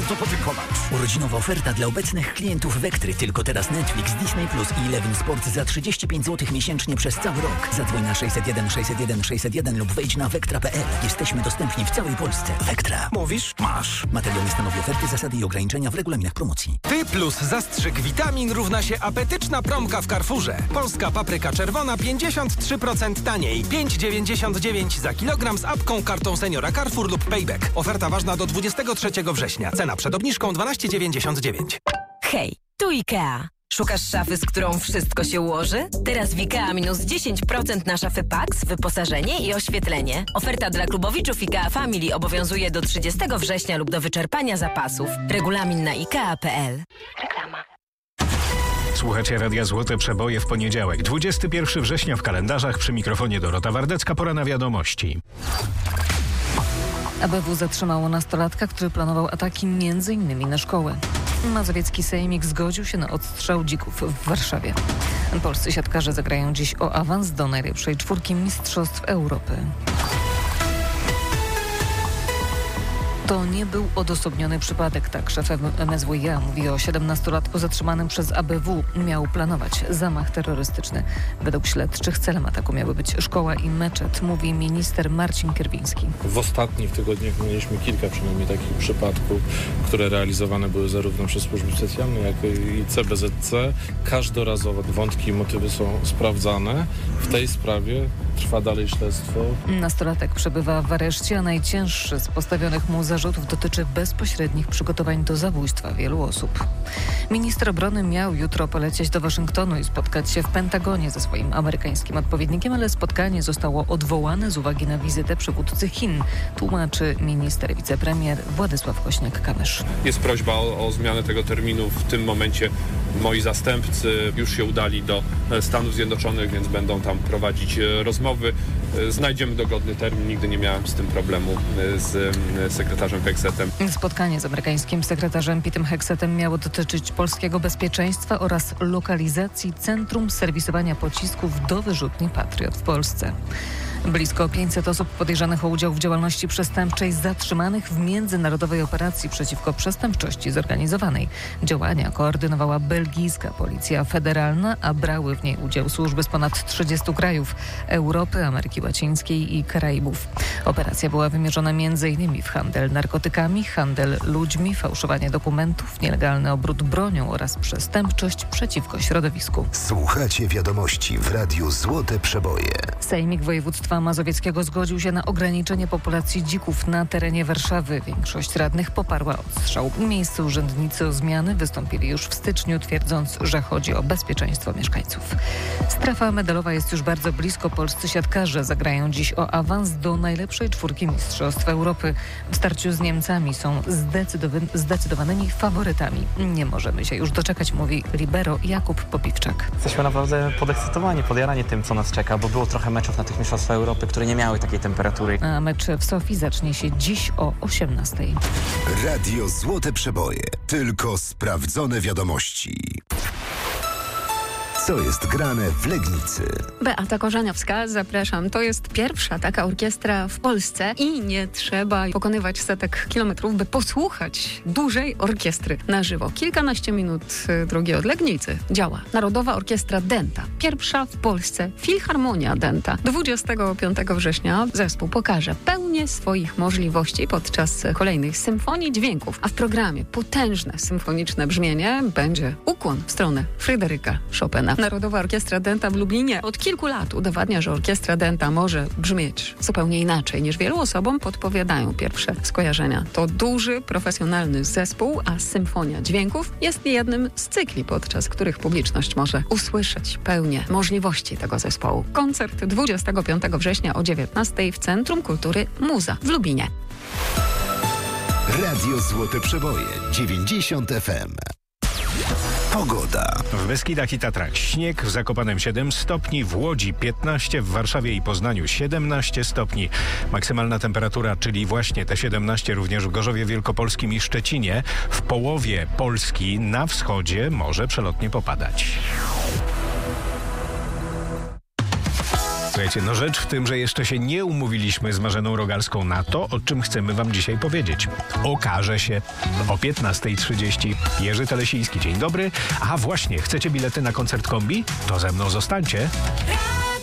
bardzo podziękować. Urodzinowa oferta dla obecnych klientów Vectry. Tylko teraz Netflix, Disney Plus i Eleven Sport za 35 zł miesięcznie przez cały rok. Zadzwoń na 601 601 601 lub wejdź na vectra.pl. Jesteśmy dostępni w całej Polsce. Vectra. Mówisz? Masz. Materiał nie stanowi oferty, zasady i ograniczenia w regulaminach promocji. Ty plus zastrzyk witamin równa się apetyczna promka w Carrefourze. Polska papryka czerwona 53% taniej. 5,99 za kilogram z apką, kartą seniora Carrefour lub Payback. Oferta ważna do 23 września. Cena przed obniżką 12,99. Hej, tu IKEA. Szukasz szafy, z którą wszystko się ułoży? Teraz w IKEA minus 10% na szafy Pax, wyposażenie i oświetlenie. Oferta dla klubowiczów IKEA Family obowiązuje do 30 września lub do wyczerpania zapasów. Regulamin na IKEA.pl. Reklama. Słuchacie Radia Złote Przeboje w poniedziałek. 21 września w kalendarzach. Przy mikrofonie Dorota Wardecka. Pora na wiadomości. ABW zatrzymało nastolatka, który planował ataki m.in. na szkołę. Mazowiecki Sejmik zgodził się na odstrzał dzików w Warszawie. Polscy siatkarze zagrają dziś o awans do najlepszej czwórki Mistrzostw Europy. To nie był odosobniony przypadek, tak szef MSWiA mówi o 17-latku zatrzymanym przez ABW. Miał planować zamach terrorystyczny. Według śledczych celem ataku miały być szkoła i meczet, mówi minister Marcin Kierwiński. W ostatnich tygodniach mieliśmy kilka przynajmniej takich przypadków, które realizowane były zarówno przez służby specjalne, jak i CBZC. Każdorazowo wątki i motywy są sprawdzane. W tej sprawie trwa dalej śledztwo. Nastolatek przebywa w areszcie, a najcięższy z postawionych mu zarzutów dotyczy bezpośrednich przygotowań do zabójstwa wielu osób. Minister obrony miał jutro polecieć do Waszyngtonu i spotkać się w Pentagonie ze swoim amerykańskim odpowiednikiem, ale spotkanie zostało odwołane z uwagi na wizytę przywódcy Chin, tłumaczy minister wicepremier Władysław Kośniak-Kamysz. Jest prośba o zmianę tego terminu. W tym momencie moi zastępcy już się udali do Stanów Zjednoczonych, więc będą tam prowadzić rozmowy. Znajdziemy dogodny termin. Nigdy nie miałem z tym problemu z sekretarzem Hexetem. Spotkanie z amerykańskim sekretarzem Petem Hexetem miało dotyczyć polskiego bezpieczeństwa oraz lokalizacji centrum serwisowania pocisków do wyrzutni Patriot w Polsce. Blisko 500 osób podejrzanych o udział w działalności przestępczej zatrzymanych w międzynarodowej operacji przeciwko przestępczości zorganizowanej. Działania koordynowała belgijska Policja Federalna, a brały w niej udział służby z ponad 30 krajów Europy, Ameryki Łacińskiej i Karaibów. Operacja była wymierzona m.in. w handel narkotykami, handel ludźmi, fałszowanie dokumentów, nielegalny obrót bronią oraz przestępczość przeciwko środowisku. Słuchacie wiadomości w Radiu Złote Przeboje. Sejmik Województwa Mazowieckiego zgodził się na ograniczenie populacji dzików na terenie Warszawy. Większość radnych poparła odstrzał. Miejsce urzędnicy o zmiany wystąpili już w styczniu, twierdząc, że chodzi o bezpieczeństwo mieszkańców. Strefa medalowa jest już bardzo blisko. Polscy siatkarze zagrają dziś o awans do najlepszej czwórki Mistrzostw Europy. W starciu z Niemcami są zdecydowanymi faworytami. Nie możemy się już doczekać, mówi libero Jakub Popiwczak. Jesteśmy naprawdę podekscytowani, podjarani tym, co nas czeka, bo było trochę meczów na tych Mistrzostwach Europy, które nie miały takiej temperatury. A mecz w Sofii zacznie się dziś o 18:00. Radio Złote Przeboje. Tylko sprawdzone wiadomości. Co jest grane w Legnicy? Beata Korzeniowska, zapraszam. To jest pierwsza taka orkiestra w Polsce i nie trzeba pokonywać setek kilometrów, by posłuchać dużej orkiestry na żywo. Kilkanaście minut drogi od Legnicy działa Narodowa Orkiestra Dęta. Pierwsza w Polsce Filharmonia Dęta. 25 września zespół pokaże pełnię swoich możliwości podczas kolejnych symfonii dźwięków, a w programie potężne symfoniczne brzmienie będzie ukłon w stronę Fryderyka Chopina. Narodowa Orkiestra Dęta w Lublinie od kilku lat udowadnia, że Orkiestra Dęta może brzmieć zupełnie inaczej niż wielu osobom podpowiadają pierwsze skojarzenia. To duży, profesjonalny zespół, a symfonia dźwięków jest jednym z cykli, podczas których publiczność może usłyszeć pełnię możliwości tego zespołu. Koncert 25 września o 19:00 w Centrum Kultury Muza w Lubinie. Radio Złote Przeboje 90 FM. Pogoda. W Beskidach i Tatrach śnieg, w Zakopanem 7 stopni, w Łodzi 15, w Warszawie i Poznaniu 17 stopni. Maksymalna temperatura, czyli właśnie te 17 również w Gorzowie Wielkopolskim i Szczecinie. W połowie Polski na wschodzie może przelotnie popadać. Słuchajcie, no rzecz w tym, że jeszcze się nie umówiliśmy z Marzeną Rogalską na to, o czym chcemy wam dzisiaj powiedzieć. Okaże się o 15:30. Jerzy Telesiński, dzień dobry. A właśnie, chcecie bilety na koncert Kombi? To ze mną zostańcie.